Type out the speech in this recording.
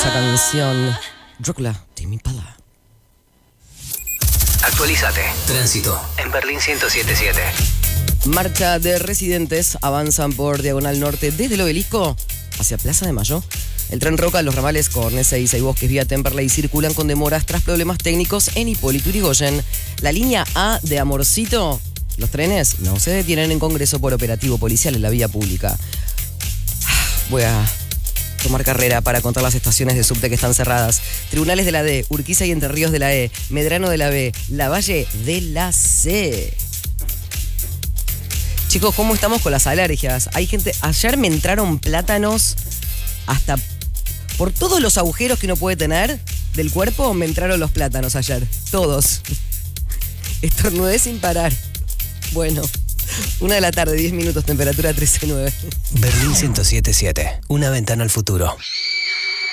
hermosa canción. Drácula, Tame Impala. Actualizate. Tránsito en Berlín 107.7. Marcha de residentes avanzan por Diagonal Norte desde el Obelisco hacia Plaza de Mayo. El tren Roca, los ramales Cornese y Bosques vía Temperley circulan con demoras tras problemas técnicos en Hipólito Yrigoyen. La línea A de Amorcito, los trenes no se detienen en Congreso por operativo policial en la vía pública. Voy a tomar carrera para contar las estaciones de subte que están cerradas. Tribunales de la D, Urquiza y Entre Ríos de la E, Medrano de la B, Lavalle de la C. Chicos, ¿cómo estamos con las alergias? Hay gente... Ayer me entraron plátanos hasta... Por todos los agujeros que uno puede tener del cuerpo, me entraron los plátanos ayer. Todos. Estornudé sin parar. Bueno, 1 de la tarde, 10 minutos, temperatura 13.9. Berlín 107.7. Una ventana al futuro.